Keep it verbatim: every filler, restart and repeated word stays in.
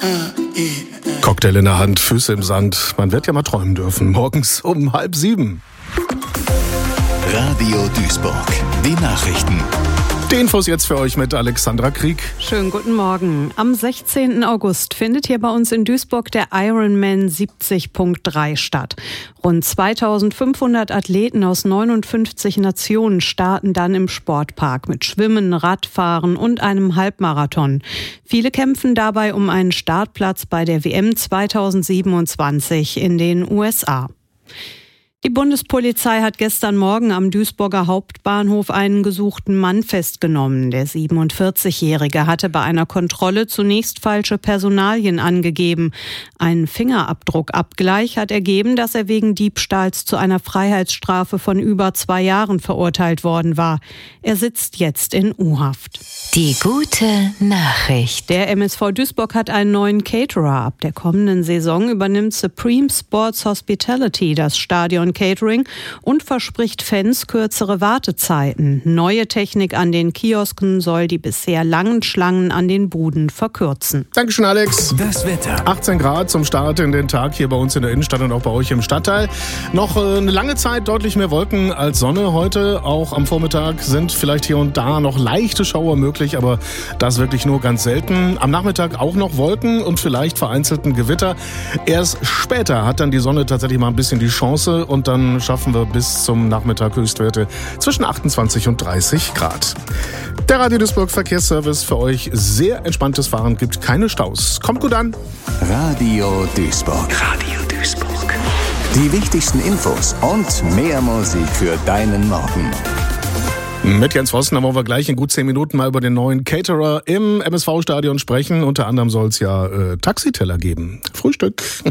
Cocktail in der Hand, Füße im Sand. Man wird ja mal träumen dürfen. Morgens um halb sieben. Radio Duisburg. Die Nachrichten. Die Infos jetzt für euch mit Alexandra Krieg. Schönen guten Morgen. Am sechzehnten August findet hier bei uns in Duisburg der Ironman siebzig Punkt drei statt. Rund zweitausendfünfhundert Athleten aus neunundfünfzig Nationen starten dann im Sportpark mit Schwimmen, Radfahren und einem Halbmarathon. Viele kämpfen dabei um einen Startplatz bei der W M zweitausendsiebenundzwanzig in den U S A. Die Bundespolizei hat gestern Morgen am Duisburger Hauptbahnhof einen gesuchten Mann festgenommen. Der siebenundvierzigjährige hatte bei einer Kontrolle zunächst falsche Personalien angegeben. Ein Fingerabdruckabgleich hat ergeben, dass er wegen Diebstahls zu einer Freiheitsstrafe von über zwei Jahren verurteilt worden war. Er sitzt jetzt in U-Haft. Die gute Nachricht. Der M S V Duisburg hat einen neuen Caterer. Ab der kommenden Saison übernimmt Supreme Sports Hospitality das Stadion Catering und verspricht Fans kürzere Wartezeiten. Neue Technik an den Kiosken soll die bisher langen Schlangen an den Buden verkürzen. Dankeschön, Alex. Das Wetter. achtzehn Grad zum Start in den Tag hier bei uns in der Innenstadt und auch bei euch im Stadtteil. Noch äh, eine lange Zeit deutlich mehr Wolken als Sonne heute. Auch am Vormittag sind vielleicht hier und da noch leichte Schauer möglich, aber das wirklich nur ganz selten. Am Nachmittag auch noch Wolken und vielleicht vereinzelten Gewitter. Erst später hat dann die Sonne tatsächlich mal ein bisschen die Chance und dann schaffen wir bis zum Nachmittag Höchstwerte zwischen achtundzwanzig und dreißig Grad. Der Radio Duisburg Verkehrsservice für euch. Sehr entspanntes Fahren, gibt keine Staus. Kommt gut an. Radio Duisburg. Radio Duisburg. Die wichtigsten Infos und mehr Musik für deinen Morgen. Mit Jens Vossen wollen wir gleich in gut zehn Minuten mal über den neuen Caterer im M S V-Stadion sprechen. Unter anderem soll es ja äh, Taxiteller geben. Frühstück.